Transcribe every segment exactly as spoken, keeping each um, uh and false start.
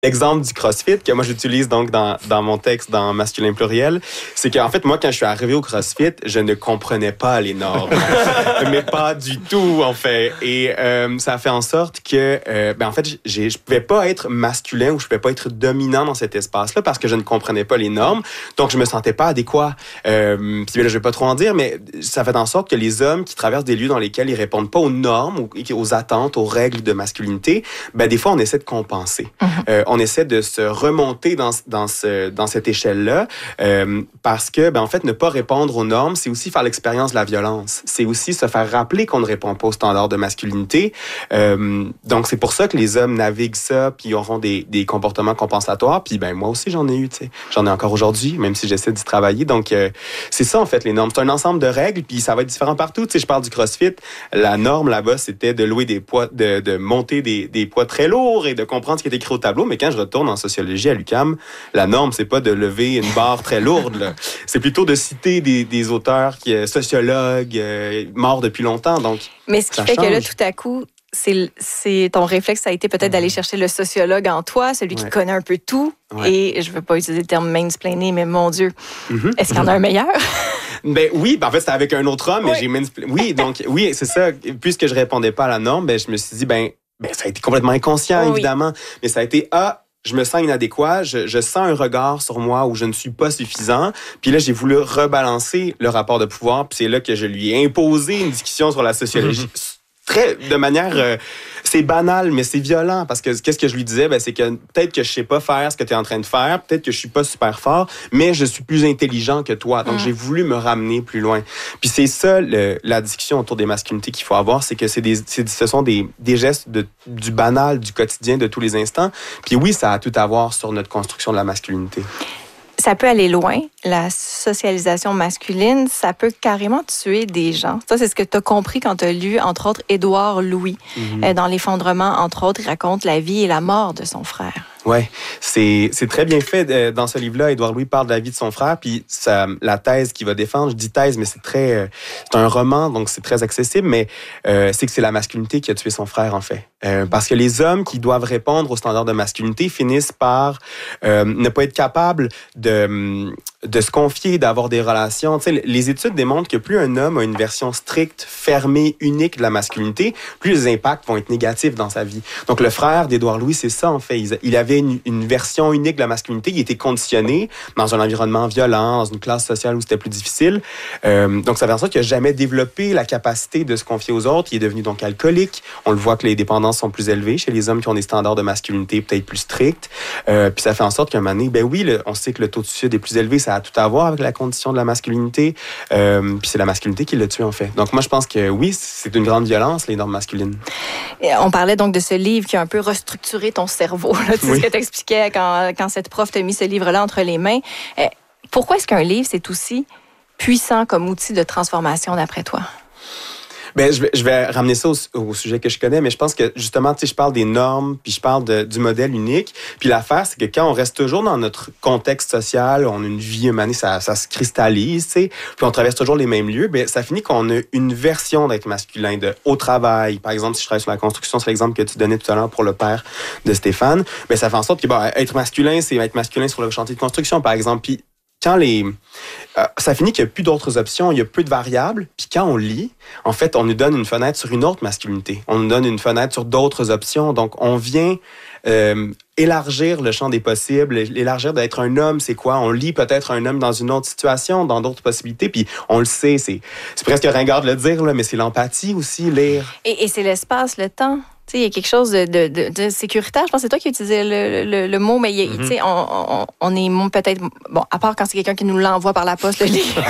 L'exemple du CrossFit que moi j'utilise donc dans, dans mon texte dans masculin pluriel, c'est qu'en fait moi quand je suis arrivé au CrossFit, je ne comprenais pas les normes, mais pas du tout en fait. Et euh, ça a fait en sorte que euh, ben en fait j'ai, je pouvais pas être masculin ou je pouvais pas être dominant dans cet espace-là parce que je ne comprenais pas les normes, donc je me sentais pas adéquat. Euh, puis là je vais pas trop en dire, mais ça fait en sorte que les hommes qui traversent des lieux dans lesquels ils répondent pas aux normes, aux, aux attentes, aux règles de masculinité, ben des fois on essaie de compenser. Mm-hmm. Euh, on essaie de se remonter dans, dans, ce, dans cette échelle-là euh, parce que, ben, en fait, ne pas répondre aux normes, c'est aussi faire l'expérience de la violence. C'est aussi se faire rappeler qu'on ne répond pas aux standards de masculinité. Euh, donc, c'est pour ça que les hommes naviguent ça puis auront des, des comportements compensatoires. Puis, ben, moi aussi, j'en ai eu, tu sais. J'en ai encore aujourd'hui, même si j'essaie d'y travailler. Donc, euh, c'est ça, en fait, les normes. C'est un ensemble de règles puis ça va être différent partout. Tu sais, je parle du CrossFit. La norme, là-bas, c'était de louer des poids, de, de monter des, des poids très lourds et de comprendre ce qui est écrit au tableau. Mais quand je retourne en sociologie à l'U Q A M, la norme, c'est pas de lever une barre très lourde. Là. C'est plutôt de citer des, des auteurs, qui, euh, sociologues, euh, morts depuis longtemps. Donc, mais ce qui fait change. Que là, tout à coup, c'est, c'est ton réflexe, ça a été peut-être mmh. d'aller chercher le sociologue en toi, celui qui ouais. connaît un peu tout. Ouais. Et je veux pas utiliser le terme mansplaining, mais mon Dieu, mmh. est-ce qu'il y en a un meilleur? Ben oui, ben en fait, c'était avec un autre homme, mais oui. j'ai mansplaining. Oui, donc, oui, c'est ça. Puisque je répondais pas à la norme, ben je me suis dit, ben, ben ça a été complètement inconscient, oui. évidemment. Mais ça a été, ah, je me sens inadéquat, je, je sens un regard sur moi où je ne suis pas suffisant. Puis là, j'ai voulu rebalancer le rapport de pouvoir. Puis c'est là que je lui ai imposé une discussion sur la sociologie. Très, de manière, euh, c'est banal, mais c'est violent. Parce que qu'est-ce que je lui disais? Ben, c'est que peut-être que je sais pas faire ce que tu es en train de faire. Peut-être que je suis pas super fort, mais je suis plus intelligent que toi. Donc, mmh. j'ai voulu me ramener plus loin. Puis c'est ça, le, la discussion autour des masculinités qu'il faut avoir. C'est que c'est des, c'est, ce sont des, des gestes de, du banal, du quotidien, de tous les instants. Puis oui, ça a tout à voir sur notre construction de la masculinité. Ça peut aller loin, la socialisation masculine, ça peut carrément tuer des gens. Ça, c'est ce que tu as compris quand tu as lu, entre autres, Édouard Louis. Mm-hmm. Euh, dans L'Effondrement, entre autres, il raconte la vie et la mort de son frère. Oui, c'est, c'est très bien fait. Dans ce livre-là, Édouard Louis parle de la vie de son frère, puis ça, la thèse qu'il va défendre, je dis thèse, mais c'est très, c'est un roman, donc c'est très accessible, mais euh, c'est que c'est la masculinité qui a tué son frère, en fait. Euh, parce que les hommes qui doivent répondre aux standards de masculinité finissent par euh, ne pas être capables de, de se confier, d'avoir des relations. Tu sais, les études démontrent que plus un homme a une version stricte, fermée, unique de la masculinité, plus les impacts vont être négatifs dans sa vie. Donc, le frère d'Édouard Louis, c'est ça, en fait. Il, il avait une, une version unique de la masculinité. Il était conditionné dans un environnement violent, dans une classe sociale où c'était plus difficile. Euh, donc, ça fait en sorte qu'il n'a jamais développé la capacité de se confier aux autres. Il est devenu donc alcoolique. On le voit que les dépendances sont plus élevées chez les hommes qui ont des standards de masculinité peut-être plus stricts. Euh, puis ça fait en sorte qu'à un moment donné, ben oui, le, on sait que le taux de suicide est plus élevé. Ça a tout à voir avec la condition de la masculinité. Euh, puis c'est la masculinité qui l'a tué, en fait. Donc, moi, je pense que oui, c'est une grande violence, les normes masculines. Et on parlait donc de ce livre qui a un peu restructuré ton cerveau. Là, tu sais, oui. ce que tu expliquais quand, quand cette prof t'a mis ce livre-là entre les mains. Euh, pourquoi est-ce qu'un livre, c'est aussi puissant comme outil de transformation, d'après toi? Ben, je vais, je vais ramener ça au, au sujet que je connais, mais je pense que, justement, tu sais, je parle des normes, puis je parle de, du modèle unique. Puis l'affaire, c'est que quand on reste toujours dans notre contexte social, on a une vie humaine, ça, ça se cristallise, tu sais, puis on traverse toujours les mêmes lieux, ben, ça finit qu'on a une version d'être masculin, de au travail. Par exemple, si je travaille sur la construction, c'est l'exemple que tu donnais tout à l'heure pour le père de Stéphane, ben, ça fait en sorte que, bon, être masculin, c'est être masculin sur le chantier de construction, par exemple. Puis, quand les, euh, ça finit qu'il n'y a plus d'autres options, il y a peu de variables. Puis quand on lit, en fait, on nous donne une fenêtre sur une autre masculinité. On nous donne une fenêtre sur d'autres options. Donc, on vient euh, élargir le champ des possibles, élargir d'être un homme, c'est quoi? On lit peut-être un homme dans une autre situation, dans d'autres possibilités. Puis on le sait, c'est, c'est presque ringard de le dire, là, mais c'est l'empathie aussi, lire. Et, et c'est l'espace, le temps. Il y a quelque chose de, de, de, de sécuritaire. Je pense que c'est toi qui utilisais le, le, le mot, mais mm-hmm. tu sais, on, on, on est peut-être... Bon, à part quand c'est quelqu'un qui nous l'envoie par la poste, le livre.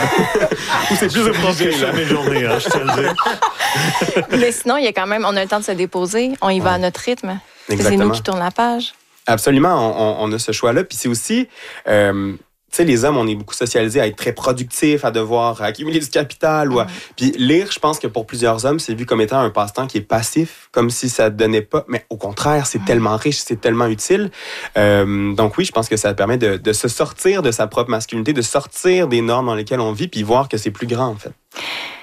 Ou c'est plus approprié la mes journées, hein, je tiens à le dire. Mais sinon, il y a quand même... On a le temps de se déposer. On y va ouais. à notre rythme. Exactement. C'est nous qui tournons la page. Absolument. On, on a ce choix-là. Puis c'est aussi... Euh, tu sais, les hommes, on est beaucoup socialisés à être très productifs, à devoir accumuler du capital. Ou à... mmh. Puis lire, je pense que pour plusieurs hommes, c'est vu comme étant un passe-temps qui est passif, comme si ça ne donnait pas. Mais au contraire, c'est mmh. tellement riche, c'est tellement utile. Euh, donc oui, je pense que ça permet de, de se sortir de sa propre masculinité, de sortir des normes dans lesquelles on vit, puis voir que c'est plus grand, en fait.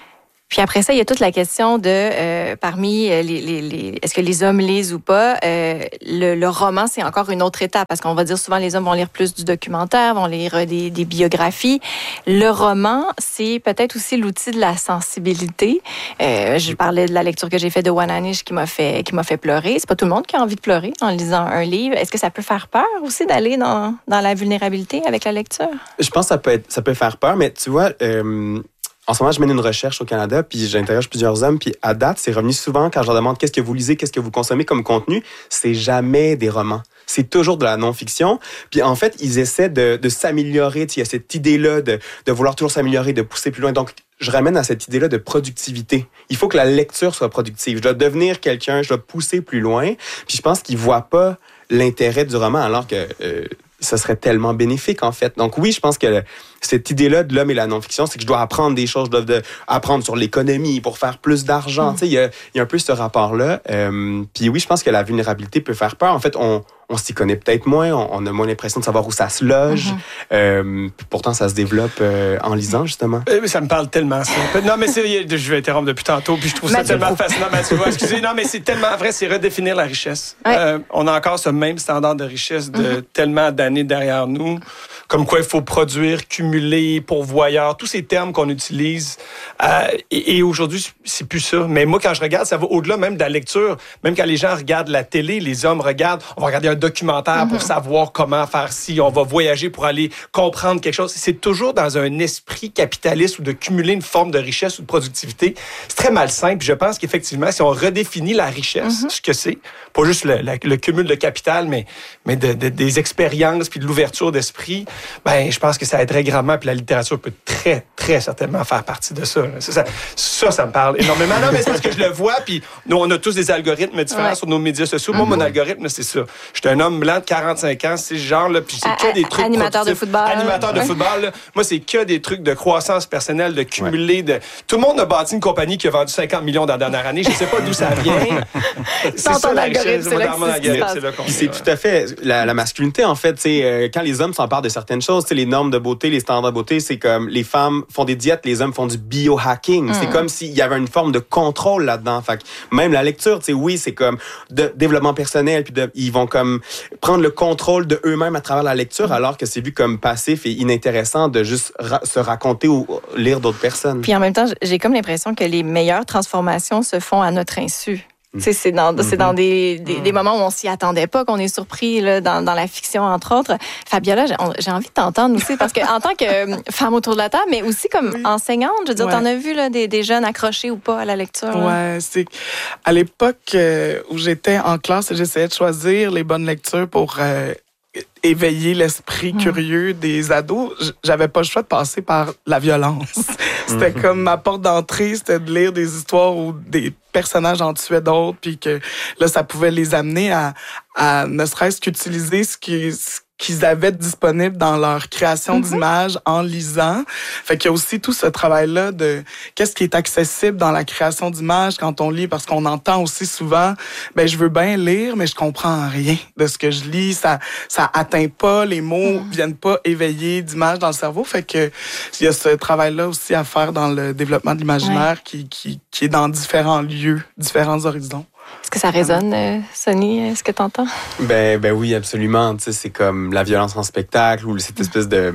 Puis après ça, il y a toute la question de, euh, parmi les, les, les, est-ce que les hommes lisent ou pas, euh, le, le roman, c'est encore une autre étape, parce qu'on va dire souvent les hommes vont lire plus du documentaire, vont lire des, des biographies. Le roman, c'est peut-être aussi l'outil de la sensibilité. Euh, je parlais de la lecture que j'ai faite de Wananish qui m'a fait, qui m'a fait pleurer. C'est pas tout le monde qui a envie de pleurer en lisant un livre. Est-ce que ça peut faire peur aussi d'aller dans, dans la vulnérabilité avec la lecture? Je pense que ça peut, être, ça peut faire peur, mais tu vois... Euh... En ce moment, je mène une recherche au Canada, puis j'interroge plusieurs hommes, puis à date, c'est revenu souvent quand je leur demande qu'est-ce que vous lisez, qu'est-ce que vous consommez comme contenu, c'est jamais des romans. C'est toujours de la non-fiction. Puis en fait, ils essaient de, de s'améliorer. Il y a cette idée-là de, de vouloir toujours s'améliorer, de pousser plus loin. Donc, je ramène à cette idée-là de productivité. Il faut que la lecture soit productive. Je dois devenir quelqu'un, je dois pousser plus loin. Puis je pense qu'ils ne voient pas l'intérêt du roman, alors que... Euh, ça serait tellement bénéfique, en fait. Donc oui, je pense que cette idée-là de l'homme et la non-fiction, c'est que je dois apprendre des choses, je dois de, apprendre sur l'économie pour faire plus d'argent. Mm. Tu sais, il y a, il y a un peu ce rapport-là. Euh, puis oui, je pense que la vulnérabilité peut faire peur. En fait, on, on s'y connaît peut-être moins, on, on a moins l'impression de savoir où ça se loge. Mm-hmm. Euh, pourtant, ça se développe euh, en lisant, justement. Euh, ça me parle tellement, ça. Non, mais c'est, je vais interrompre depuis tantôt, puis je trouve ça tellement fascinant. Mathieu, excusez, non, mais c'est tellement vrai, c'est redéfinir la richesse. Ouais. Euh, on a encore ce même standard de richesse de mm-hmm. tellement d'années derrière nous, comme quoi il faut produire, cumuler, pourvoyeur, tous ces termes qu'on utilise. Euh, et, et aujourd'hui, c'est plus ça. Mais moi, quand je regarde, ça va au-delà même de la lecture. Même quand les gens regardent la télé, les hommes regardent, on va regarder un documentaire mm-hmm. pour savoir comment faire ci, on va voyager pour aller comprendre quelque chose. C'est toujours dans un esprit capitaliste ou de cumuler une forme de richesse ou de productivité. C'est très malsain. Puis je pense qu'effectivement, si on redéfinit la richesse, mm-hmm. ce que c'est, pas juste le, le, le cumul de capital, mais, mais de, de, des expériences puis de l'ouverture d'esprit, ben je pense que ça aiderait grandement. Puis la littérature peut très, très certainement faire partie de ça. Ça, ça, ça, ça me parle énormément. Non, mais c'est parce que je le vois. Puis nous, on a tous des algorithmes différents ouais. sur nos médias sociaux. Moi, mm-hmm. mon algorithme, c'est ça. Je suis un homme blanc de quarante-cinq ans, c'est ce genre-là, puis c'est que des trucs... Animateur de football. Animateur de ouais. football, là. Moi, c'est que des trucs de croissance personnelle, de cumuler, ouais. de... Tout le monde a bâti une compagnie qui a vendu cinquante millions dans la dernière année. Je ne sais pas d'où ça vient. c'est ça, la richesse. C'est là que c'est tout à fait la, la masculinité, en fait. Euh, quand les hommes s'emparent de certaines choses, les normes de beauté, les standards de beauté, c'est comme les femmes font des diètes, les hommes font du biohacking. Mm. C'est comme s'il y avait une forme de contrôle là-dedans. Fait que même la lecture, oui, c'est comme de développement personnel, puis de, ils vont comme prendre le contrôle de eux-mêmes à travers la lecture, alors que c'est vu comme passif et inintéressant de juste ra- se raconter ou lire d'autres personnes. Puis en même temps, j'ai comme l'impression que les meilleures transformations se font à notre insu. Mm. C'est dans, mm-hmm. c'est dans des, des, des moments où on s'y attendait pas, qu'on est surpris là, dans, dans la fiction, entre autres. Fabiola, j'ai, j'ai envie de t'entendre aussi, parce qu'en tant que femme autour de la table, mais aussi comme oui. enseignante, je veux dire, ouais. t'en as vu là, des, des jeunes accrochés ou pas à la lecture? Oui, c'est à l'époque euh, où j'étais en classe, j'essayais de choisir les bonnes lectures pour... Euh, éveiller l'esprit mmh. curieux des ados, j'avais pas le choix de passer par la violence. C'était mmh. comme ma porte d'entrée, c'était de lire des histoires où des personnages en tuaient d'autres, puis que là, ça pouvait les amener à, à ne serait-ce qu'utiliser ce qui... Ce qu'ils avaient disponible dans leur création mm-hmm. d'images en lisant. Fait qu'il y a aussi tout ce travail-là de qu'est-ce qui est accessible dans la création d'images quand on lit, parce qu'on entend aussi souvent, ben je veux bien lire, mais je comprends rien de ce que je lis. Ça, ça atteint pas, les mots mm. viennent pas éveiller d'images dans le cerveau. Fait que il y a ce travail-là aussi à faire dans le développement de l'imaginaire ouais. qui, qui, qui est dans différents lieux, différents horizons. Est-ce que ça résonne, euh, Sonny? Est-ce que tu entends? Ben, ben oui, absolument. Tu sais, c'est comme la violence en spectacle ou cette espèce de,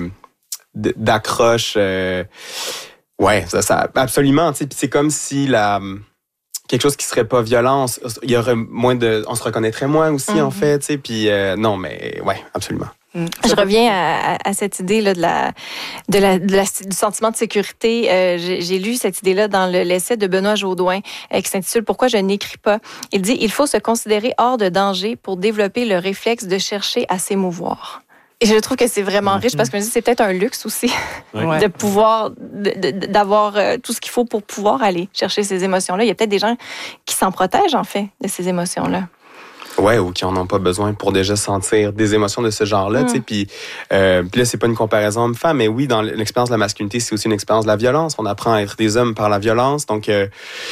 de d'accroche. Euh, ouais, ça, ça absolument. Tu sais, puis c'est comme si la quelque chose qui serait pas violent, il y aurait moins de, on se reconnaîtrait moins aussi mm-hmm. en fait. Tu sais, puis euh, non, mais ouais, absolument. Je reviens à, à, à cette idée là de la, de la, de la du sentiment de sécurité. Euh, j'ai, j'ai lu cette idée-là dans le, l'essai de Benoît Jaudoin euh, qui s'intitule « Pourquoi je n'écris pas ». Il dit « Il faut se considérer hors de danger pour développer le réflexe de chercher à s'émouvoir ». Et je trouve que c'est vraiment riche parce que je me dis c'est peut-être un luxe aussi ouais. de pouvoir, de, de, d'avoir euh, tout ce qu'il faut pour pouvoir aller chercher ces émotions-là. Il y a peut-être des gens qui s'en protègent en fait de ces émotions-là. Ouais, ou qui en ont pas besoin pour déjà sentir des émotions de ce genre-là, mm. tu sais. Puis, euh, puis là, c'est pas une comparaison homme-femme, mais oui, dans l'expérience de la masculinité, c'est aussi une expérience de la violence. On apprend à être des hommes par la violence. Donc, euh,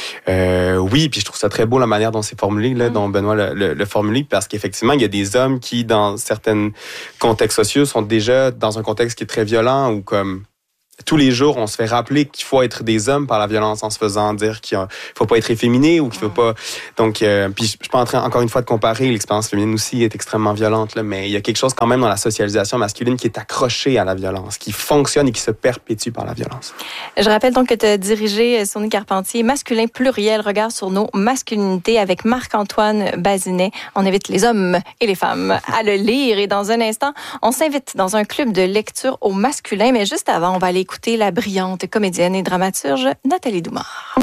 euh, oui, puis je trouve ça très beau la manière dont c'est formulé, là, mm. dont Benoît le, le, le formule, parce qu'effectivement, il y a des hommes qui, dans certains contextes sociaux, sont déjà dans un contexte qui est très violent ou comme tous les jours, on se fait rappeler qu'il faut être des hommes par la violence en se faisant dire qu'il faut pas être efféminé ou qu'il faut pas... Donc, euh, puis je suis pas en train, encore une fois, de comparer. L'expérience féminine aussi est extrêmement violente, là, mais il y a quelque chose quand même dans la socialisation masculine qui est accroché à la violence, qui fonctionne et qui se perpétue par la violence. Je rappelle donc que tu as dirigé Sonie Carpentier, Masculin pluriel, regard sur nos masculinités avec Marc-Antoine Bazinet. On invite les hommes et les femmes à le lire. Et dans un instant, on s'invite dans un club de lecture au masculin. Mais juste avant, on va aller écouter la brillante comédienne et dramaturge Nathalie Doumard.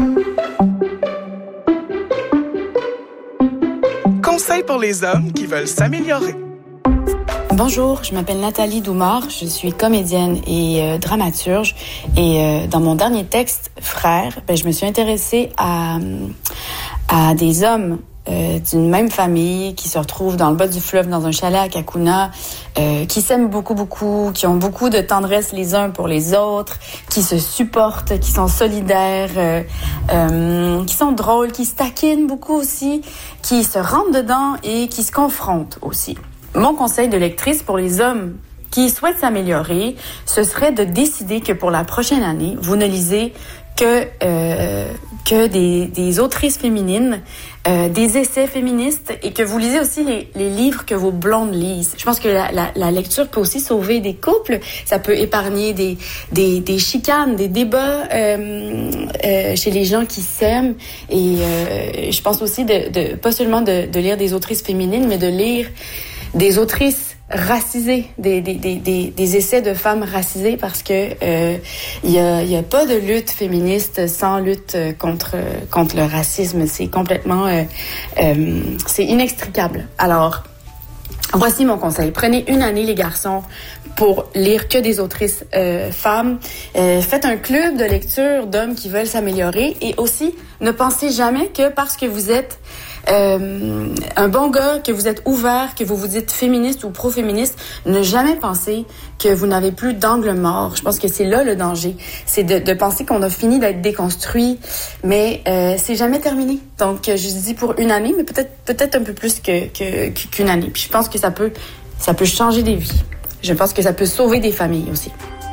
Conseil pour les hommes qui veulent s'améliorer. Bonjour, je m'appelle Nathalie Doumard, je suis comédienne et euh, dramaturge. Et euh, dans mon dernier texte, Frères, ben, je me suis intéressée à, à des hommes euh, d'une même famille qui se retrouvent dans le bas du fleuve, dans un chalet à Kakuna, euh, qui s'aiment beaucoup, beaucoup, qui ont beaucoup de tendresse les uns pour les autres, qui se supportent, qui sont solidaires, euh, euh, qui sont drôles, qui se taquinent beaucoup aussi, qui se rentrent dedans et qui se confrontent aussi. Mon conseil de lectrice pour les hommes qui souhaitent s'améliorer, ce serait de décider que pour la prochaine année, vous ne lisez que euh, que des, des autrices féminines, euh, des essais féministes et que vous lisez aussi les, les livres que vos blondes lisent. Je pense que la, la, la lecture peut aussi sauver des couples. Ça peut épargner des, des, des chicanes, des débats euh, euh, chez les gens qui s'aiment. Et euh, je pense aussi de, de pas seulement de, de lire des autrices féminines, mais de lire des autrices racisées, des, des, des, des, des essais de femmes racisées, parce que euh, il y a, il y a pas de lutte féministe sans lutte contre, contre le racisme. C'est complètement... Euh, euh, c'est inextricable. Alors, voici mon conseil. Prenez une année, les garçons, pour lire que des autrices euh, femmes. Euh, faites un club de lecture d'hommes qui veulent s'améliorer. Et aussi, ne pensez jamais que parce que vous êtes Euh, un bon gars, que vous êtes ouvert, que vous vous dites féministe ou pro-féministe, ne jamais penser que vous n'avez plus d'angle mort. Je pense que c'est là le danger. C'est de, de penser qu'on a fini d'être déconstruit, mais euh, c'est jamais terminé. Donc, je dis pour une année, mais peut-être peut-être un peu plus que, que, qu'une année. Puis je pense que ça peut, ça peut changer des vies. Je pense que ça peut sauver des familles aussi.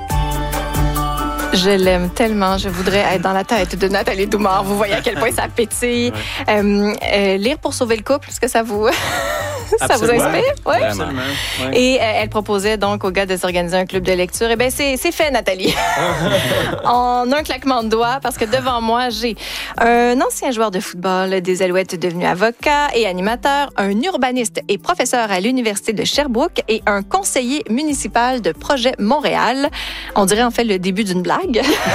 Je l'aime tellement. Je voudrais être dans la tête de Nathalie Doumard. Vous voyez à quel point ça pétille. Ouais. Euh, euh, lire pour sauver le couple, est-ce que ça vous... ça vous inspire? Oui. Absolument. Ouais. Et euh, elle proposait donc aux gars de s'organiser un club de lecture. Eh bien, c'est, c'est fait, Nathalie. En un claquement de doigts, parce que devant moi, j'ai un ancien joueur de football des Alouettes devenu avocat et animateur, un urbaniste et professeur à l'Université de Sherbrooke et un conseiller municipal de Projet Montréal. On dirait en fait le début d'une blague.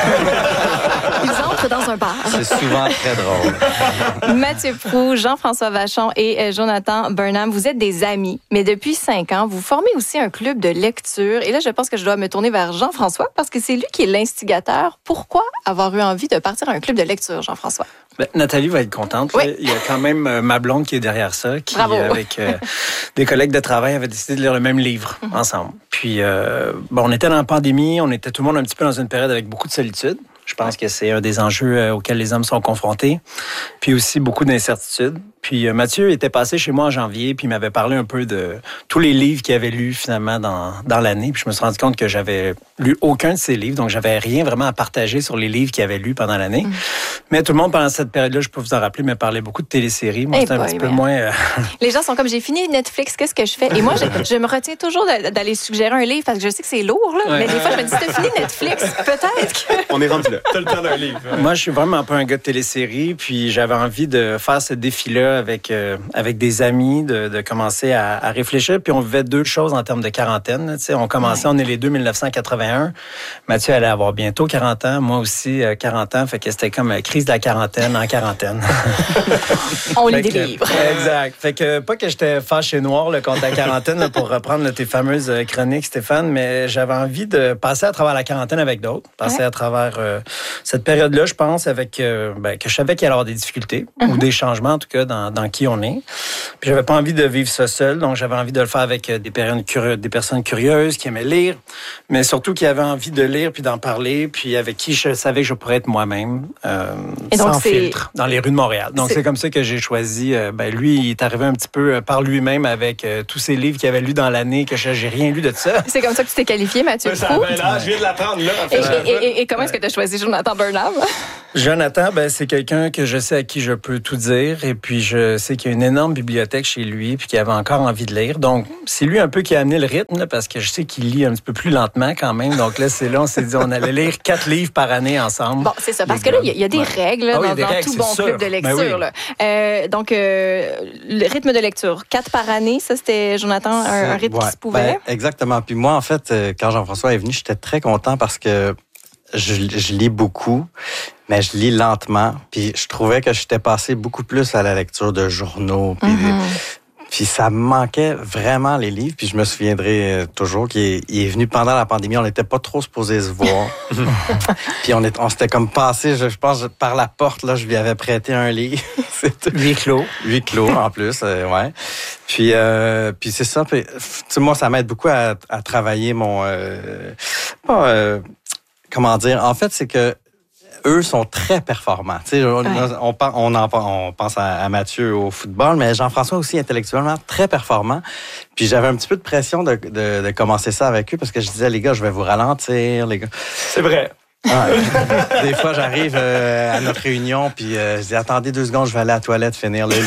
Ils entrent dans un bar. C'est souvent très drôle. Mathieu Proulx, Jean-François Vachon et Jonathan Burnham, vous êtes des amis, mais depuis cinq ans, vous formez aussi un club de lecture. Et là, je pense que je dois me tourner vers Jean-François parce que c'est lui qui est l'instigateur. Pourquoi avoir eu envie de partir à un club de lecture, Jean-François? Ben, Nathalie va être contente. Oui. Il y a quand même euh, ma blonde qui est derrière ça, qui, Bravo. avec euh, des collègues de travail, avait décidé de lire le même livre mm-hmm. ensemble. Puis, euh, bon, on était dans la pandémie, on était tout le monde un petit peu dans une période avec beaucoup de solitude. Je pense que c'est un des enjeux euh, auxquels les hommes sont confrontés. Puis aussi beaucoup d'incertitudes. Puis euh, Mathieu était passé chez moi en janvier, puis il m'avait parlé un peu de tous les livres qu'il avait lus finalement dans, dans l'année. Puis je me suis rendu compte que j'avais lu aucun de ces livres, donc j'avais rien vraiment à partager sur les livres qu'il avait lus pendant l'année. Mm. Mais tout le monde pendant cette période-là, je peux vous en rappeler, me parlait beaucoup de téléséries. Moi, hey c'était boy, un petit peu moins... Euh... Les gens sont comme, j'ai fini Netflix, qu'est-ce que je fais? Et moi, je, je me retiens toujours d'aller suggérer un livre parce que je sais que c'est lourd, là. Ouais. Mais des fois, je me dis, t'as fini Netflix? Peut-être que... On est rendu là. T'as le temps d'un livre. Ouais. Moi, je suis vraiment pas un gars de téléséries, puis j'avais envie de faire ce défi-là avec, euh, avec des amis, de, de commencer à, à réfléchir. Puis on vivait deux choses en termes de quarantaine. Tu sais, on commençait, ouais. on est les deux mille neuf cent quatre-vingt-un. Mathieu allait avoir bientôt quarante ans, moi aussi euh, quarante ans. Fait que c'était comme euh, crise de la quarantaine en quarantaine. On lit des livres. Exact. Fait que pas que j'étais fâché noir là, contre la quarantaine, là, pour reprendre là, tes fameuses chroniques, Stéphane, mais j'avais envie de passer à travers la quarantaine avec d'autres, passer ouais. à travers euh, cette période-là, je pense, avec euh, ben, que je savais qu'il allait y avoir des difficultés mm-hmm. ou des changements, en tout cas, dans dans, dans qui on est. Puis j'avais pas envie de vivre ça seul, donc j'avais envie de le faire avec des personnes, curieuses, des personnes curieuses qui aimaient lire, mais surtout qui avaient envie de lire puis d'en parler, puis avec qui je savais que je pourrais être moi-même, euh, Et sans donc filtre, dans les rues de Montréal. Donc c'est, c'est comme ça que j'ai choisi. Euh, ben lui, il est arrivé un petit peu par lui-même avec euh, tous ses livres qu'il avait lus dans l'année, que j'ai rien lu de ça. C'est comme ça que tu t'es qualifié, Mathieu Proulx. Ben là, je viens de l'apprendre là. En fait. et, et, et, et comment est-ce que tu as choisi Jonathan Burnham? Jonathan, ben, c'est quelqu'un que je sais à qui je peux tout dire, et puis je sais qu'il y a une énorme bibliothèque chez lui, puis qu'il avait encore envie de lire. Donc, c'est lui un peu qui a amené le rythme, là, parce que je sais qu'il lit un petit peu plus lentement quand même. Donc là, c'est là, on s'est dit, on allait lire quatre livres par année ensemble. Bon, c'est ça, parce que là, il y, y a des ouais. règles là, ah oui, dans, des dans règles, tout bon sûr. Club de lecture. Ben oui. là. Euh, donc, euh, le rythme de lecture, quatre par année, ça, c'était, Jonathan, un, un rythme ouais. qui se pouvait? Ben, exactement. Puis moi, en fait, quand Jean-François est venu, j'étais très content parce que je, je lis beaucoup, mais je lis lentement. Puis je trouvais que j'étais passé beaucoup plus à la lecture de journaux. Puis, mm-hmm. puis ça me manquait vraiment les livres. Puis je me souviendrai toujours qu'il est, il est venu pendant la pandémie. On n'était pas trop supposés se voir. Puis on, est, on s'était comme passé, je, je pense, par la porte. Là, je lui avais prêté un livre. Huit clos. Huit clos en plus, euh, ouais. Puis, euh, puis c'est ça. Puis, tu sais, moi, ça m'aide beaucoup à, à travailler mon... Euh, pas... Euh, Comment dire? En fait, c'est que eux sont très performants. Tu sais, on, ouais. on, on, on, on pense à, à Mathieu au football, mais Jean-François aussi intellectuellement très performant. Puis j'avais un petit peu de pression de, de, de commencer ça avec eux parce que je disais, les gars, je vais vous ralentir, les gars. C'est vrai. Ouais. Des fois, j'arrive euh, à notre réunion, puis euh, je dis, attendez deux secondes, je vais aller à la toilette finir le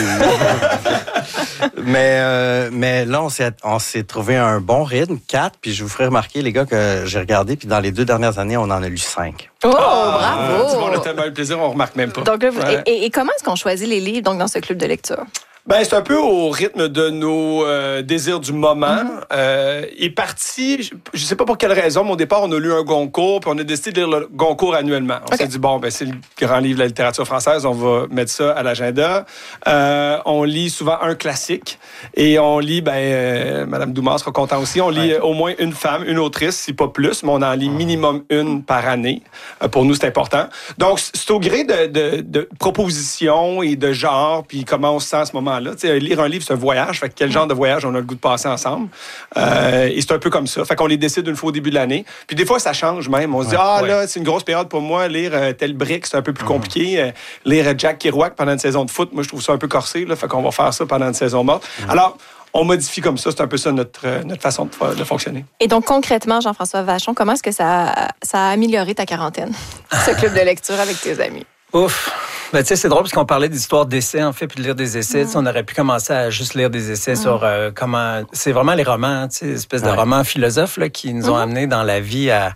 livre. mais, euh, mais là, on s'est, on s'est trouvé un bon rythme, quatre, puis je vous ferai remarquer, les gars, que j'ai regardé, puis dans les deux dernières années, on en a lu cinq. Oh, ah, bravo! Tu vois, on a tellement eu plaisir, on remarque même pas. Donc, là, ouais. et, et comment est-ce qu'on choisit les livres donc, dans ce club de lecture? Ben, c'est un peu au rythme de nos euh, désirs du moment. Mm-hmm. Euh, il est parti, je, je sais pas pour quelle raison, mais au départ, on a lu un Goncourt, puis on a décidé de lire le Goncourt annuellement. On okay. s'est dit, bon, ben c'est le grand livre de la littérature française, on va mettre ça à l'agenda. Euh, on lit souvent un classique, et on lit, ben, euh, Mme Doumar sera content aussi, on lit ouais. au moins une femme, une autrice, si pas plus, mais on en lit minimum une par année. Euh, pour nous, c'est important. Donc, c'est au gré de, de, de propositions et de genre, puis comment on se sent à ce moment là. T'sais, lire un livre, c'est un voyage. Fait que quel genre de voyage on a le goût de passer ensemble? Euh, et c'est un peu comme ça. Fait qu'on les décide une fois au début de l'année. Puis des fois, ça change même. On se dit, ouais, ah ouais. là, c'est une grosse période pour moi. Lire euh, tel brick, c'est un peu plus compliqué. Euh, lire Jack Kerouac pendant une saison de foot, moi, je trouve ça un peu corsé. Là, fait qu'on va faire ça pendant une saison morte. Mm-hmm. Alors, on modifie comme ça. C'est un peu ça notre, euh, notre façon de, de fonctionner. Et donc, concrètement, Jean-François Vachon, comment est-ce que ça, ça a amélioré ta quarantaine, ce club de lecture avec tes amis? Ouf! Ben, tu sais, c'est drôle parce qu'on parlait d'histoire d'essais, en fait, puis de lire des essais. Mmh. On aurait pu commencer à juste lire des essais mmh. sur euh, comment... C'est vraiment les romans, tu sais, espèce ouais. de romans philosophes là, qui nous ont mmh. amenés dans la vie à,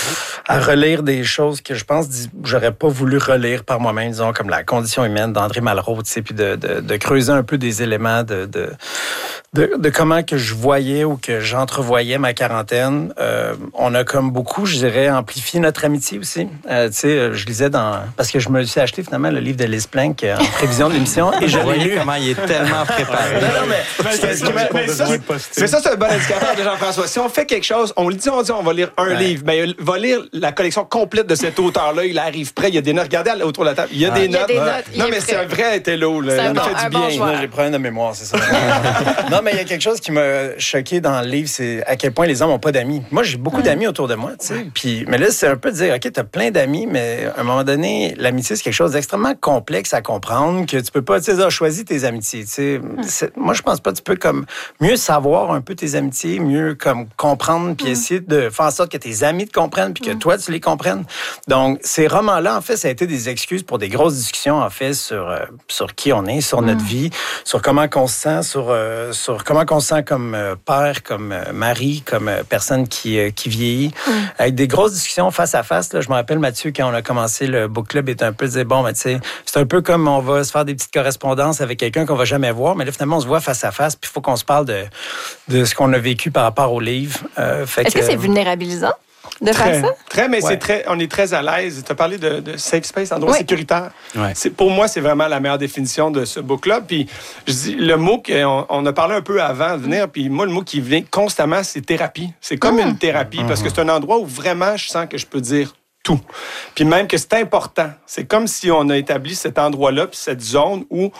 à relire des choses que je pense j'aurais pas voulu relire par moi-même, disons, comme La condition humaine d'André Malraux, tu sais, puis de, de, de creuser un peu des éléments de... de De, de comment que je voyais ou que j'entrevoyais ma quarantaine. Euh, on a comme beaucoup, je dirais, amplifié notre amitié aussi. Euh, tu sais, je lisais dans... Parce que je me suis acheté finalement le livre de Lise Plank en prévision de l'émission et je l'ai lu. Comment il est tellement préparé. non, non, mais, mais, c'est, ça, mais, ça, mais ça, c'est un bon indicateur de Jean-François. Si on fait quelque chose, on le dit, on dit, on va lire un ouais. livre. Mais il va lire la collection complète de cet auteur-là. Il arrive prêt. Il y a des notes. Regardez autour de la table. Il y a, ouais. des, notes. Il y a des notes. Non, mais c'est un vrai intello. Là. C'est un bon, fait du bien. Bon j'ai des problèmes de mémoire, c'est ça. Non, mais il y a quelque chose qui m'a choqué dans le livre, c'est à quel point les hommes n'ont pas d'amis. Moi, j'ai beaucoup d'amis autour de moi, tu sais. Puis, mais là, c'est un peu de dire, OK, t'as plein d'amis, mais à un moment donné, l'amitié, c'est quelque chose d'extrêmement complexe à comprendre, que tu peux pas, tu sais, ah, choisis tes amitiés, tu sais. C'est, moi, je pense pas, tu peux comme mieux savoir un peu tes amitiés, mieux comme comprendre, puis mm. essayer de faire en sorte que tes amis te comprennent, puis que mm. toi, tu les comprennes. Donc, ces romans-là, en fait, ça a été des excuses pour des grosses discussions, en fait, sur, euh, sur qui on est, sur mm. notre vie, sur comment qu'on se sent, sur, euh, sur comment qu'on se sent comme euh, père, comme euh, mari, comme euh, personne qui, euh, qui vieillit, mm. avec des grosses discussions face à face. Là, je me rappelle, Mathieu, quand on a commencé le book club, était un peu dit, bon, ben, tu sais, c'est un peu comme on va se faire des petites correspondances avec quelqu'un qu'on va jamais voir, mais là, finalement, on se voit face à face, puis il faut qu'on se parle de, de ce qu'on a vécu par rapport au livre. Euh, fait Est-ce que, que c'est vulnérabilisant? De très, faire ça? Très, mais ouais. c'est très, on est très à l'aise. Tu as parlé de, de safe space, endroit ouais. sécuritaire. Ouais. C'est, pour moi, c'est vraiment la meilleure définition de ce book club. Puis, je dis, le mot qu'on on a parlé un peu avant de venir, puis moi, le mot qui vient constamment, c'est thérapie. C'est comme mmh. une thérapie, mmh. parce que c'est un endroit où vraiment, je sens que je peux dire tout. Puis même que c'est important. C'est comme si on a établi cet endroit-là, puis cette zone où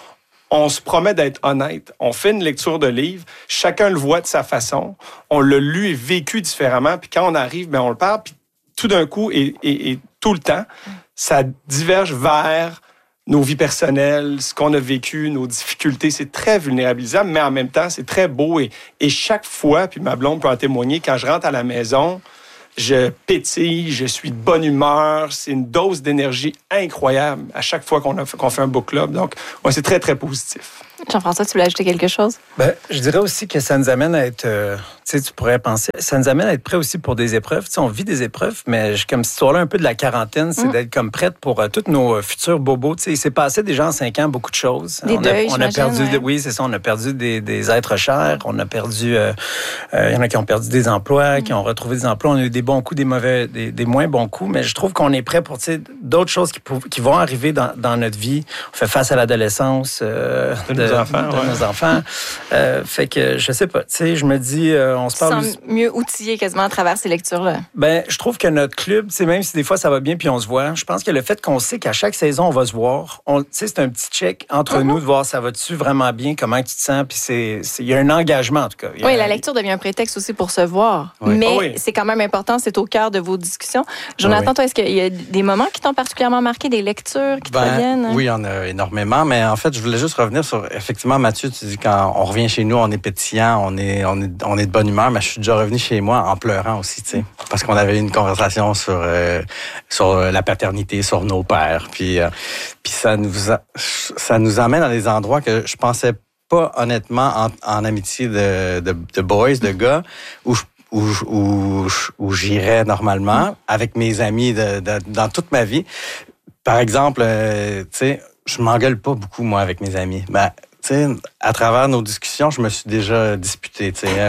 on se promet d'être honnête. On fait une lecture de livre, chacun le voit de sa façon, on l'a lu et vécu différemment, puis quand on arrive, ben on le parle, puis tout d'un coup, et, et, et tout le temps, ça diverge vers nos vies personnelles, ce qu'on a vécu, nos difficultés. C'est très vulnérabilisant, mais en même temps, c'est très beau. Et, et chaque fois, puis ma blonde peut en témoigner, quand je rentre à la maison, je pétille, je suis de bonne humeur. C'est une dose d'énergie incroyable à chaque fois qu'on, a, qu'on fait un book club. Donc, ouais, c'est très, très positif. Jean-François, tu voulais ajouter quelque chose? Ben, je dirais aussi que ça nous amène à être, euh, tu sais, tu pourrais penser, ça nous amène à être prêts aussi pour des épreuves. Tu sais, on vit des épreuves, mais je, comme cette histoire-là un peu de la quarantaine, c'est mmh. d'être comme prête pour euh, tous nos futurs bobos. Tu sais, il s'est passé déjà en cinq ans beaucoup de choses. Des on deuils, a, on a perdu, ouais. de, oui, c'est ça, on a perdu des, des êtres chers, on a perdu, il euh, euh, y en a qui ont perdu des emplois, mmh. qui ont retrouvé des emplois. On a eu des bons coups, des mauvais, des, des moins bons coups, mais je trouve qu'on est prêt pour, tu sais, d'autres choses qui, pour, qui vont arriver dans, dans notre vie. On fait face à l'adolescence euh, de, de nos enfants. De ouais. nos enfants. Euh, fait que je sais pas, tu sais, je me dis, euh, on se parle. Tu sens mieux outillé quasiment à travers ces lectures-là. Ben, je trouve que notre club, tu sais, même si des fois ça va bien puis on se voit, je pense que le fait qu'on sait qu'à chaque saison on va se voir, tu sais, c'est un petit check entre mm-hmm. nous de voir ça va-tu vraiment bien, comment tu te sens, puis c'est, il y a un engagement en tout cas. Oui, a... la lecture devient un prétexte aussi pour se voir, oui. mais oh oui. c'est quand même important, c'est au cœur de vos discussions. Jonathan, oui. toi, est-ce qu'il y a des moments qui t'ont particulièrement marqué, des lectures qui ben, te reviennent? Oui, il y en a énormément, mais en fait, je voulais juste revenir sur, effectivement, Mathieu, tu dis quand on revient chez nous, on est pétillant, on est, on est, on est de bonne humeur, mais je suis déjà revenu chez moi en pleurant aussi, tu sais, parce qu'on avait eu une conversation sur, euh, sur la paternité, sur nos pères, puis, euh, puis ça nous, a, ça nous amène dans des endroits que je pensais pas honnêtement en, en amitié de, de, de boys, de gars, où je Où, où, où j'irais normalement avec mes amis de, de, dans toute ma vie. Par exemple, euh, tu sais, je m'engueule pas beaucoup, moi, avec mes amis. Ben, tu sais, à travers nos discussions, je me suis déjà disputé, tu sais.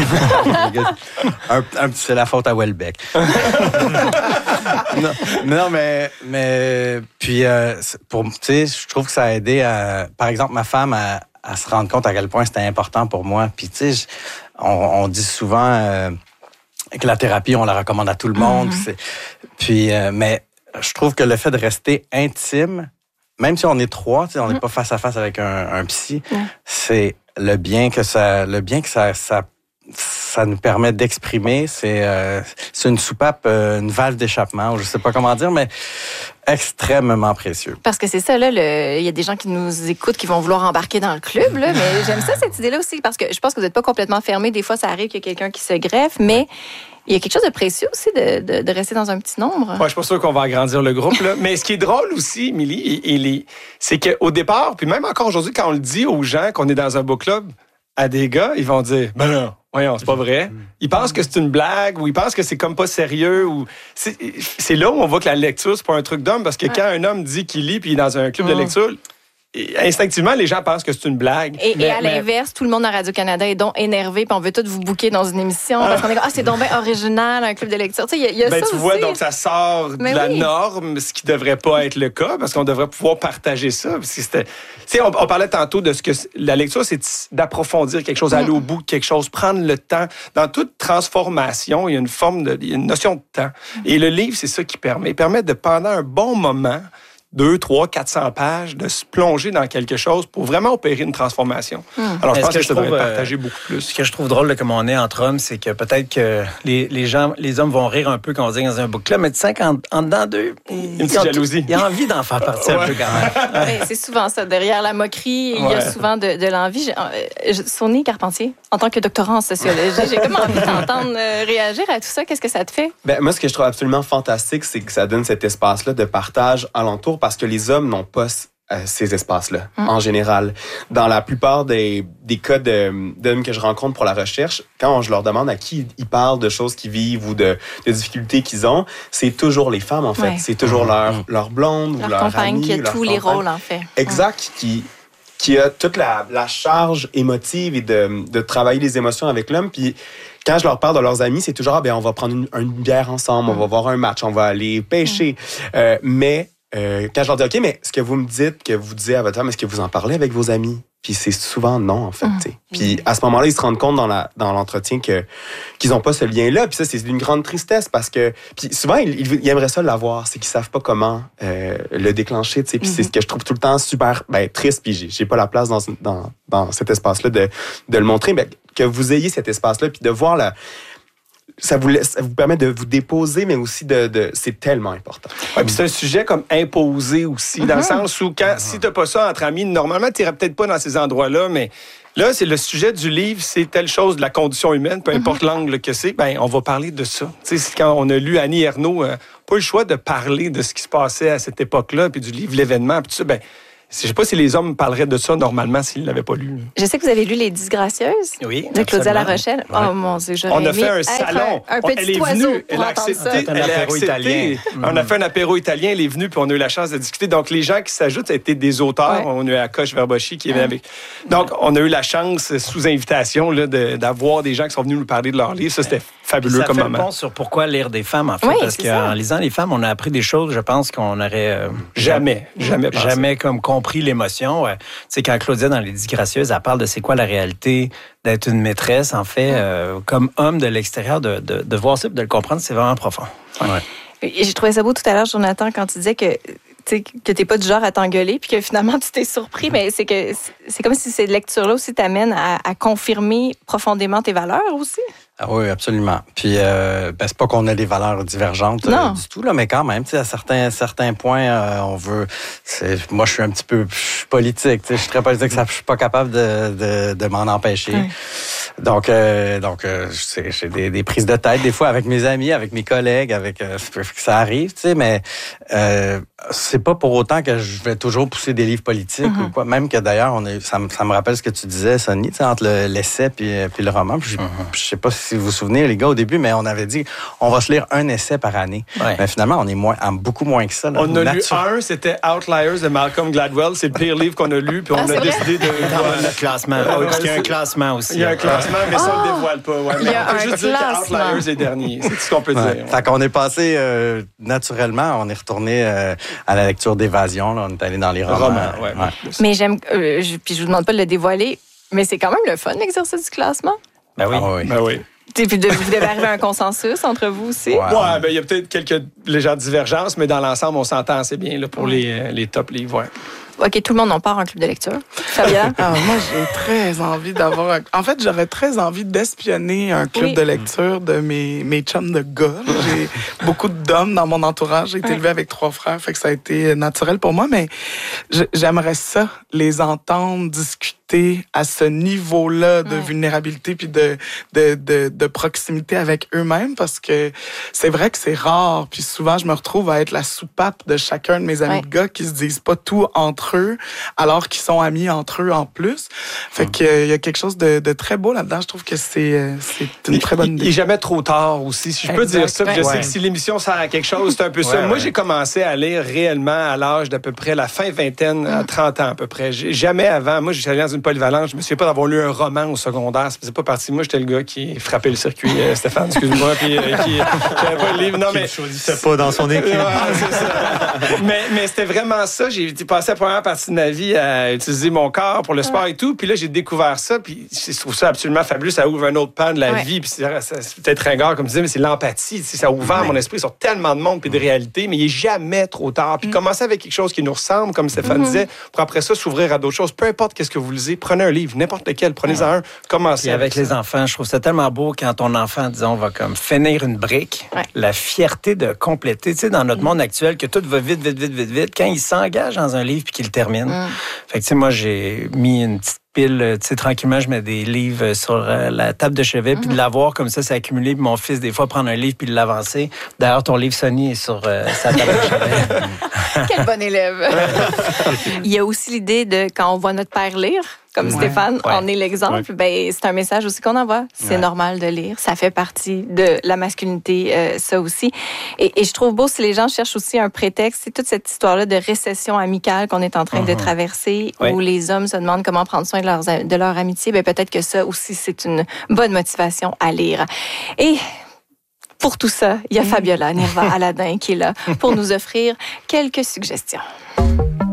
un, un petit c'est la faute à Welbeck. non, non, mais, mais puis, euh, pour, tu sais, je trouve que ça a aidé à, par exemple, ma femme à, à se rendre compte à quel point c'était important pour moi. Puis, tu sais, on, on dit souvent euh, que la thérapie, on la recommande à tout le monde. Mm-hmm. C'est, puis, euh, mais je trouve que le fait de rester intime, même si on est trois, on n'est mm-hmm. pas face à face avec un, un psy, mm-hmm. c'est le bien que ça, le bien que ça, ça, ça nous permet d'exprimer. C'est, euh, c'est une soupape, euh, une valve d'échappement, ou je sais pas comment dire, mais extrêmement précieux. Parce que c'est ça, là, le... il y a des gens qui nous écoutent qui vont vouloir embarquer dans le club, là, mais j'aime ça, cette idée-là aussi, parce que je pense que vous n'êtes pas complètement fermés. Des fois, ça arrive qu'il y a quelqu'un qui se greffe, mais il y a quelque chose de précieux aussi de, de, de rester dans un petit nombre. Ouais, je suis pas sûr qu'on va agrandir le groupe, là. Mais ce qui est drôle aussi, Émilie, et, et les... c'est qu'au départ, puis même encore aujourd'hui, quand on le dit aux gens qu'on est dans un book club, à des gars, ils vont dire « Ben non, voyons, c'est pas vrai. » Ils pensent que c'est une blague ou ils pensent que c'est comme pas sérieux. Ou c'est, c'est là où on voit que la lecture, c'est pas un truc d'homme, parce que quand un homme dit qu'il lit puis il est dans un club de lecture, instinctivement, les gens pensent que c'est une blague. Et, mais, et à mais... l'inverse, tout le monde à Radio-Canada est donc énervé, puis on veut tous vous booker dans une émission, parce qu'on est comme, ah, c'est donc bien original, un club de lecture. Tu sais, il y a, y a ben, ça tu aussi. vois, donc ça sort de mais la oui. norme, ce qui devrait pas être le cas, parce qu'on devrait pouvoir partager ça. Parce que c'était... Tu sais, on, on parlait tantôt de ce que la lecture, c'est d'approfondir quelque chose, aller au bout de quelque chose, prendre le temps. Dans toute transformation, il y a une forme de, il y a une notion de temps. Et le livre, c'est ça qui permet. Il permet de, pendant un bon moment, deux, trois, quatre cents pages, de se plonger dans quelque chose pour vraiment opérer une transformation. Hum. Alors, je pense que, que ça devrait être partagé beaucoup plus. Ce que je trouve drôle, là, comme on est entre hommes, c'est que peut-être que les, les gens, les hommes vont rire un peu quand on dit dans un book club, mais tu sais qu'en en dedans d'eux, une petite jalousie. Il y a envie d'en faire partie ouais. un peu quand même. Ouais, c'est souvent ça. Derrière la moquerie, il y a ouais. souvent de, de l'envie. Sonia Carpentier, en tant que doctorant en sociologie, j'ai comme envie d'entendre réagir à tout ça. Qu'est-ce que ça te fait? Ben, moi, ce que je trouve absolument fantastique, c'est que ça donne cet espace-là de partage alentour, parce que les hommes n'ont pas euh, ces espaces-là, mm. en général. Dans la plupart des, des cas de, d'hommes que je rencontre pour la recherche, quand je leur demande à qui ils parlent de choses qu'ils vivent ou de, de difficultés qu'ils ont, c'est toujours les femmes, en fait. Ouais. C'est toujours leur, leur blonde leur ou leur compagne amie. qui a leur tous compagne. les rôles, en fait. Exact, mm. qui, qui a toute la, la charge émotive et de, de travailler les émotions avec l'homme. Puis quand je leur parle de leurs amis, c'est toujours, ah, ben, on va prendre une, une bière ensemble, mm. on va voir un match, on va aller pêcher. Mm. Euh, mais euh, quand je leur dis, OK, mais ce que vous me dites, que vous disiez à votre femme, est-ce que vous en parlez avec vos amis? Puis c'est souvent non, en fait. Mmh. Puis à ce moment-là, ils se rendent compte dans, la, dans l'entretien que, qu'ils n'ont pas ce lien-là. Puis ça, c'est d'une grande tristesse parce que... Puis souvent, ils, ils aimeraient ça l'avoir. C'est qu'ils savent pas comment euh, le déclencher. Puis mmh. c'est ce que je trouve tout le temps super ben, triste. Puis j'ai, j'ai pas la place dans, dans, dans cet espace-là de, de le montrer. Mais que vous ayez cet espace-là, puis de voir la... Ça vous, laisse, ça vous permet de vous déposer, mais aussi de... de c'est tellement important. Ouais, puis c'est un sujet comme imposé aussi, mm-hmm. dans le sens où quand, mm-hmm. si t'as pas ça entre amis, normalement, t'irais peut-être pas dans ces endroits-là, mais là, c'est le sujet du livre, c'est telle chose de la condition humaine, peu importe mm-hmm. l'angle que c'est, ben on va parler de ça. Tu sais, quand on a lu Annie Ernaux, euh, pas le choix de parler de ce qui se passait à cette époque-là, puis du livre L'événement, puis tout ça, ben je sais pas si les hommes parleraient de ça normalement s'ils ne l'avaient pas lu. Je sais que vous avez lu Les Disgracieuses oui, de Claudia La Rochelle. Ouais. Oh mon Dieu, j'aurais On a aimé fait un salon. Un, un petit elle est oiseau venue. Elle a accepté. Elle a accepté. On a fait un apéro italien. Elle est venue puis on a eu la chance de discuter. Donc les gens qui s'ajoutent, ça a été des auteurs. Ouais. On a eu Akash Verbochi qui est venu avec. Donc on a eu la chance sous invitation là, de, d'avoir des gens qui sont venus nous parler de leur livre. Ça c'était fabuleux ça comme fait moment. Le bon sur pourquoi lire des femmes en fait, oui, parce qu'en lisant les femmes, on a appris des choses. Je pense qu'on aurait euh, jamais, jamais, jamais, jamais comme compris l'émotion. Tu sais, quand Claudia, dans Les Disgracieuses, elle parle de c'est quoi la réalité d'être une maîtresse, en fait, euh, comme homme de l'extérieur, de, de, de voir ça et de le comprendre, c'est vraiment profond. Ouais. Ouais. J'ai trouvé ça beau tout à l'heure, Jonathan, quand tu disais que tu sais, que t'es pas du genre à t'engueuler, puis que finalement tu t'es surpris, mais c'est que c'est comme si ces lectures-là aussi t'amènent à, à confirmer profondément tes valeurs aussi. Ah oui, absolument. Puis, euh, ben, c'est pas qu'on a des valeurs divergentes euh, du tout, là, mais quand même, tu sais, à certains, certains points, euh, on veut... C'est, moi, je suis un petit peu je suis politique, tu sais, je suis très politique, ça, je suis pas capable de, de, de m'en empêcher. Oui. Donc, euh, donc euh, j'ai des, des prises de tête, des fois, avec mes amis, avec mes collègues, avec euh, ça arrive, tu sais, mais euh, c'est pas pour autant que je vais toujours pousser des livres politiques mm-hmm. ou quoi. Même que, d'ailleurs, on est, ça, ça me rappelle ce que tu disais, Sonny, tu sais, entre le, l'essai puis, puis le roman. Puis, mm-hmm. je sais pas si vous vous souvenez, les gars, au début, mais on avait dit, on va se lire un essai par année. Ouais. Mais finalement, on est moins, beaucoup moins que ça. Là, on a lu un, c'était Outliers de Malcolm Gladwell. C'est le pire livre qu'on a lu, puis on ah, a décidé de... Dans le classement. Euh, il y a un classement aussi. Il y a un classement, mais ça, on ne le dévoile pas. Ouais. Il y a on peut un juste classement. dire que Outliers est dernier. C'est tout ce qu'on peut ouais. dire. Fait qu'on est passé, euh, naturellement, on est retourné euh, à la lecture d'Évasion. Là. On est allé dans les romans. Romans, ouais, ouais. Mais j'aime... Euh, je, puis je vous demande pas de le dévoiler, mais c'est quand même le fun, l'exercice du classement. Ben oui. Ah, oui. Ben oui. Et puis, vous devez arriver à un consensus entre vous aussi. Ouais, ouais ben, il y a peut-être quelques légères divergences, mais dans l'ensemble, on s'entend assez bien là, pour ouais. les, les top livres. Ouais. OK, tout le monde en part en club de lecture. Fabien? Ah, moi, j'ai très envie d'avoir... Un... En fait, j'aurais très envie d'espionner un club oui. de lecture de mes, mes chums de gars. J'ai beaucoup d'hommes dans mon entourage. J'ai été ouais. élevée avec trois frères, fait que ça a été naturel pour moi, mais j'aimerais ça, les entendre discuter à ce niveau-là de ouais. vulnérabilité puis de, de, de, de proximité avec eux-mêmes, parce que c'est vrai que c'est rare. Puis souvent, je me retrouve à être la soupape de chacun de mes amis ouais. de gars qui se disent pas tout entre eux, alors qu'ils sont amis entre eux en plus. Fait qu'il euh, y a quelque chose de, de très beau là-dedans. Je trouve que c'est, euh, c'est une très bonne idée. Il n'est jamais trop tard aussi, si je peux exact. dire ça. Je ouais. sais que si l'émission sert à quelque chose, c'est un peu ouais, ça. Ouais. Moi, j'ai commencé à lire réellement à l'âge d'à peu près la fin vingtaine, à trente ans à peu près. J'ai, jamais avant. Moi, j'étais allé dans une polyvalente. Je me souviens pas d'avoir lu un roman au secondaire. Ça faisait pas partie de moi. J'étais le gars qui frappait le circuit, euh, Stéphane, excuse-moi, puis euh, qui j'avais pas le livre. Non, mais... Qui ne choisissait pas dans son équipe. Ouais, c'est ça. mais, mais c'était vraiment ça. J'ai passé la première partie de ma vie à utiliser mon corps pour le sport ouais. et tout. Puis là, j'ai découvert ça. Puis je trouve ça absolument fabuleux. Ça ouvre un autre pan de la ouais. vie. Puis c'est, c'est peut-être ringard, comme tu disais, mais c'est l'empathie. Ça a ouvert ouais. mon esprit sur tellement de monde puis de réalités. Mais il n'est jamais trop tard. Puis mm. commencer avec quelque chose qui nous ressemble, comme Stéphane mm-hmm. disait, pour après ça s'ouvrir à d'autres choses. Peu importe qu'est-ce que vous lisez, prenez un livre, n'importe lequel. Prenez-en ouais. un. Commencez. Et avec, avec les enfants, je trouve ça tellement beau quand ton enfant, disons, va comme finir une brique. Ouais. La fierté de compléter. Tu sais, dans notre mm. monde actuel, que tout va vite, vite, vite, vite, vite. Quand il s'engage dans un livre puis qu'il le termine. Mm. Fait que, tu sais, moi, j'ai mis une petite pile, tu sais, tranquillement, je mets des livres sur la table de chevet, mm-hmm. puis de l'avoir comme ça, c'est accumulé, puis mon fils, des fois, prendre un livre puis de l'avancer. D'ailleurs, ton livre, Sonny, est sur euh, sa table de chevet. Quel bon élève! Il y a aussi l'idée de, quand on voit notre père lire, comme ouais, Stéphane ouais. en est l'exemple, ouais. ben, c'est un message aussi qu'on envoie. C'est ouais. normal de lire. Ça fait partie de la masculinité, euh, ça aussi. Et, et je trouve beau si les gens cherchent aussi un prétexte. C'est toute cette histoire-là de récession amicale qu'on est en train mm-hmm. de traverser, ouais. où les hommes se demandent comment prendre soin de, leurs, de leur amitié. Ben, peut-être que ça aussi, c'est une bonne motivation à lire. Et pour tout ça, il y a Fabiola Nerva Aladin qui est là pour nous offrir quelques suggestions.